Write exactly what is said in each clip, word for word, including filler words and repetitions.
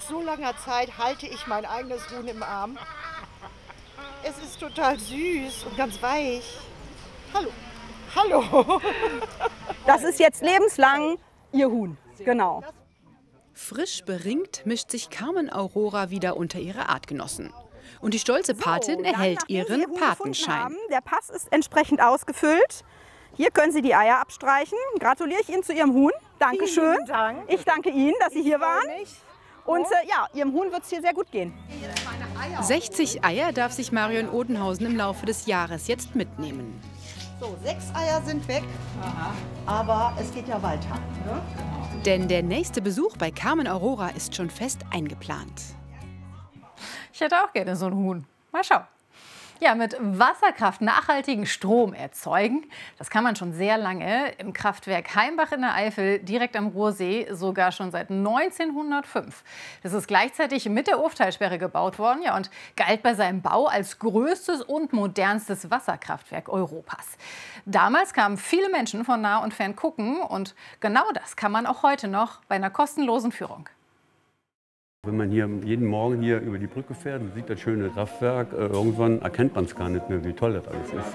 so langer Zeit halte ich mein eigenes Huhn im Arm. Es ist total süß und ganz weich. Hallo. Hallo. Das ist jetzt lebenslang Ihr Huhn. Genau. Frisch beringt mischt sich Carmen Aurora wieder unter ihre Artgenossen. Und die stolze Patin So, erhält dann, nachdem Sie ihren Ihr Huhn gefunden Patenschein. haben, der Pass ist entsprechend ausgefüllt. Hier können Sie die Eier abstreichen. Gratuliere ich Ihnen zu Ihrem Huhn. Dankeschön. Vielen Dank. Ich danke Ihnen, dass Sie hier waren. Mich. Und äh, ja, Ihrem Huhn wird es hier sehr gut gehen. sechzig Eier darf sich Marion Odenhausen im Laufe des Jahres jetzt mitnehmen. So, sechs Eier sind weg. Aber es geht ja weiter. Ne? Denn der nächste Besuch bei Carmen Aurora ist schon fest eingeplant. Ich hätte auch gerne so ein Huhn. Mal schauen. Ja, mit Wasserkraft nachhaltigen Strom erzeugen, das kann man schon sehr lange. Im Kraftwerk Heimbach in der Eifel, direkt am Ruhrsee, sogar schon seit neunzehnhundertfünf. Das ist gleichzeitig mit der Urteilsperre gebaut worden, ja, und galt bei seinem Bau als größtes und modernstes Wasserkraftwerk Europas. Damals kamen viele Menschen von nah und fern gucken, und genau das kann man auch heute noch bei einer kostenlosen Führung. Wenn man hier jeden Morgen hier über die Brücke fährt und sieht das schöne Kraftwerk, äh, irgendwann erkennt man es gar nicht mehr, wie toll das alles ist.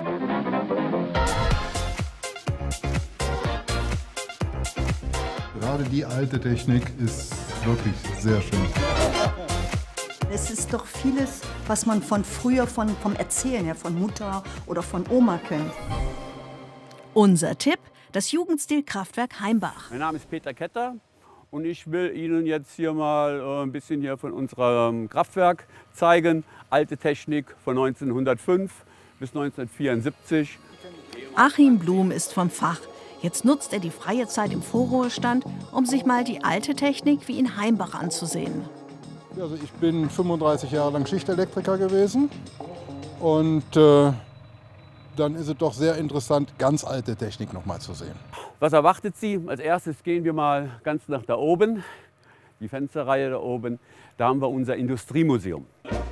Gerade die alte Technik ist wirklich sehr schön. Es ist doch vieles, was man von früher, von, vom Erzählen her, von Mutter oder von Oma kennt. Unser Tipp, das Jugendstil-Kraftwerk Heimbach. Mein Name ist Peter Ketter. Und ich will Ihnen jetzt hier mal äh, ein bisschen hier von unserem Kraftwerk zeigen. Alte Technik von neunzehnhundertfünf bis neunzehnhundertvierundsiebzig. Achim Blum ist vom Fach. Jetzt nutzt er die freie Zeit im Vorruhestand, um sich mal die alte Technik wie in Heimbach anzusehen. Also ich bin fünfunddreißig Jahre lang Schichtelektriker gewesen. Und äh, dann ist es doch sehr interessant, ganz alte Technik noch mal zu sehen. Was erwartet Sie? Als erstes gehen wir mal ganz nach da oben, die Fensterreihe da oben. Da haben wir unser Industriemuseum.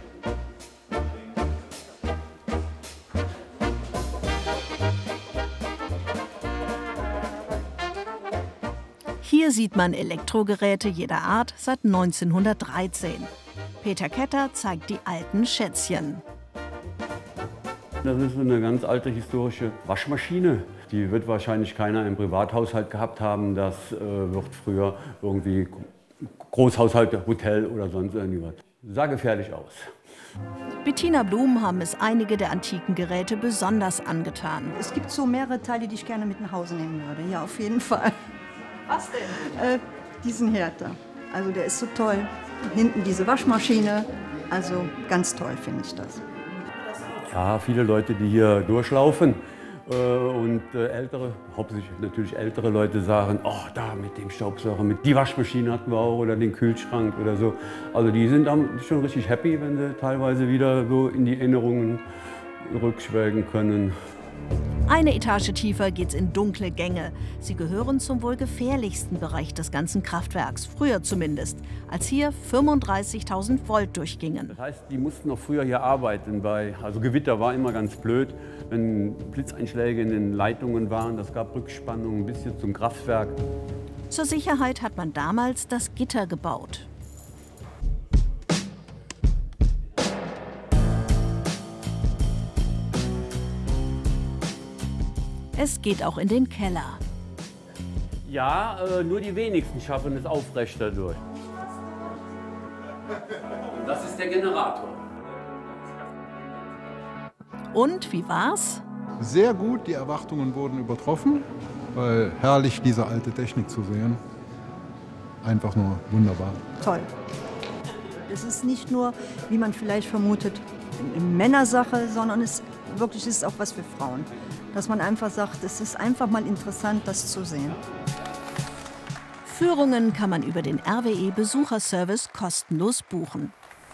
Hier sieht man Elektrogeräte jeder Art seit neunzehnhundertdreizehn. Peter Ketter zeigt die alten Schätzchen. Das ist eine ganz alte historische Waschmaschine. Die wird wahrscheinlich keiner im Privathaushalt gehabt haben. Das äh, wird früher irgendwie Großhaushalt, Hotel oder sonst irgendwas. Sah gefährlich aus. Bettina Blum haben es einige der antiken Geräte besonders angetan. Es gibt so mehrere Teile, die ich gerne mit nach Hause nehmen würde. Ja, auf jeden Fall. Was denn? Äh, diesen Herd da. Also der ist so toll. Hinten diese Waschmaschine. Also ganz toll finde ich das. Ja, viele Leute, die hier durchlaufen äh, und äh, ältere, hauptsächlich natürlich ältere Leute sagen, oh, da mit dem Staubsauger, mit die Waschmaschine hatten wir auch oder den Kühlschrank oder so. Also die sind dann schon richtig happy, wenn sie teilweise wieder so in die Erinnerungen rückschwelgen können. Eine Etage tiefer geht's in dunkle Gänge. Sie gehören zum wohl gefährlichsten Bereich des ganzen Kraftwerks, früher zumindest, als hier fünfunddreißigtausend Volt durchgingen. Das heißt, die mussten noch früher hier arbeiten. Bei, also Gewitter war immer ganz blöd, wenn Blitzeinschläge in den Leitungen waren. Das gab Rückspannungen bis hier zum Kraftwerk. Zur Sicherheit hat man damals das Gitter gebaut. Es geht auch in den Keller. Ja, äh, nur die wenigsten schaffen es aufrecht dadurch. Das ist der Generator. Und wie war's? Sehr gut, die Erwartungen wurden übertroffen, weil herrlich diese alte Technik zu sehen. Einfach nur wunderbar. Toll. Es ist nicht nur, wie man vielleicht vermutet, eine Männersache, sondern es wirklich ist auch was für Frauen. Dass man einfach sagt, es ist einfach mal interessant, das zu sehen. Führungen kann man über den R W E-Besucherservice kostenlos buchen.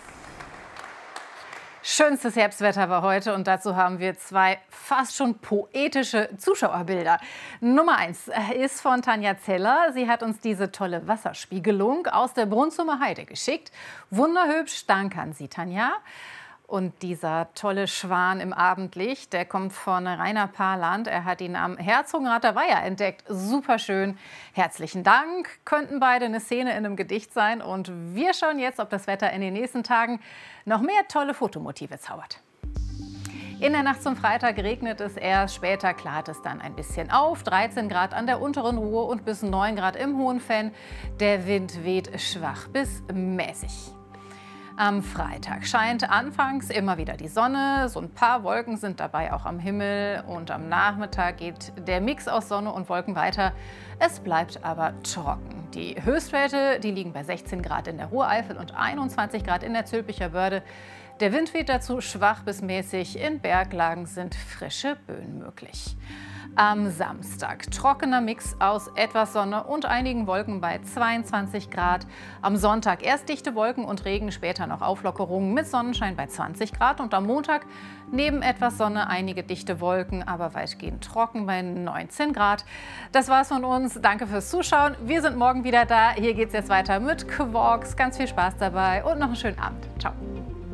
Schönstes Herbstwetter war heute, und dazu haben wir zwei fast schon poetische Zuschauerbilder. Nummer eins ist von Tanja Zeller. Sie hat uns diese tolle Wasserspiegelung aus der Brunsumer Heide geschickt. Wunderhübsch, danke an Sie, Tanja. Und dieser tolle Schwan im Abendlicht, der kommt von Rainer Parland. Er hat ihn am Herzogenrather Weiher entdeckt. Superschön. Herzlichen Dank. Könnten beide eine Szene in einem Gedicht sein. Und wir schauen jetzt, ob das Wetter in den nächsten Tagen noch mehr tolle Fotomotive zaubert. In der Nacht zum Freitag regnet es erst, später klart es dann ein bisschen auf. dreizehn Grad an der unteren Ruhr und bis neun Grad im Hohenfenn. Der Wind weht schwach bis mäßig. Am Freitag scheint anfangs immer wieder die Sonne, so ein paar Wolken sind dabei auch am Himmel und am Nachmittag geht der Mix aus Sonne und Wolken weiter. Es bleibt aber trocken. Die Höchstwerte, die liegen bei sechzehn Grad in der Ruhreifel und einundzwanzig Grad in der Zülpicher Börde. Der Wind weht dazu schwach bis mäßig, in Berglagen sind frische Böen möglich. Am Samstag trockener Mix aus etwas Sonne und einigen Wolken bei zweiundzwanzig Grad. Am Sonntag erst dichte Wolken und Regen, später noch Auflockerungen mit Sonnenschein bei zwanzig Grad. Und am Montag neben etwas Sonne einige dichte Wolken, aber weitgehend trocken bei neunzehn Grad. Das war's von uns. Danke fürs Zuschauen. Wir sind morgen wieder da. Hier geht's jetzt weiter mit Quarks. Ganz viel Spaß dabei und noch einen schönen Abend. Ciao.